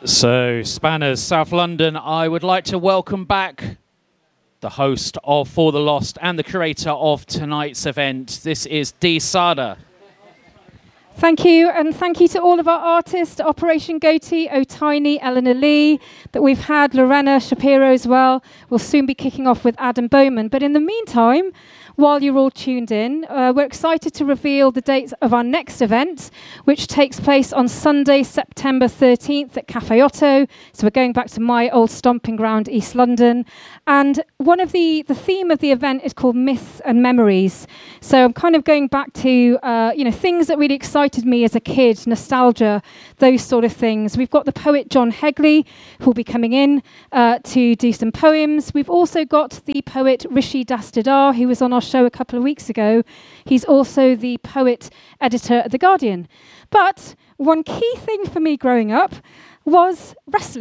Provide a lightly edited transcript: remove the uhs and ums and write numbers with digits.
So, Spanners, South London, I would like to welcome back the host of For the Lost and the curator of tonight's event. This is Dee Sada. Thank you, and thank you to all of our artists, Operation Goatee, O'Tiny, Eleanor Lee, that we've had, Lorena Shapiro as well. We'll soon be kicking off with Adam Bowman. But in the meantime, while you're all tuned in, we're excited to reveal the dates of our next event, which takes place on Sunday, September 13th at Cafe Otto. So we're going back to my old stomping ground, East London. And one of the theme of the event is called Myths and Memories. So I'm kind of going back to, things that really excited me as a kid, nostalgia, those sort of things. We've got the poet John Hegley, who will be coming in to do some poems. We've also got the poet Rishi Dastidar, who was on our show a couple of weeks ago. He's also the poet editor at The Guardian. But one key thing for me growing up was wrestling.